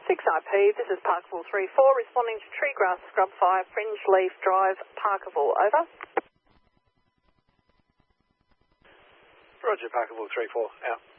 6IP, this is Parkerville 3-4, responding to tree grass scrub fire, Fringe Leaf Drive, Parkerville, over. Roger, Parkerville 3-4, out.